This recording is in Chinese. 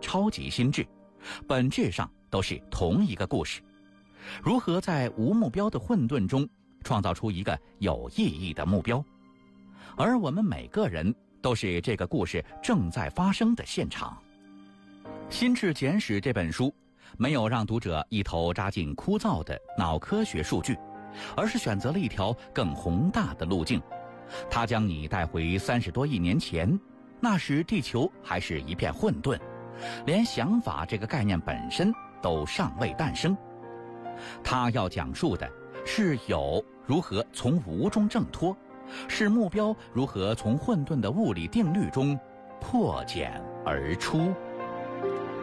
超级心智，本质上都是同一个故事：如何在无目标的混沌中创造出一个有意义的目标。而我们每个人都是这个故事正在发生的现场。《心智简史》这本书没有让读者一头扎进枯燥的脑科学数据，而是选择了一条更宏大的路径。它将你带回30多亿年前，那时地球还是一片混沌，连想法这个概念本身都尚未诞生。它要讲述的是有如何从无中挣脱，是目标如何从混沌的物理定律中破茧而出。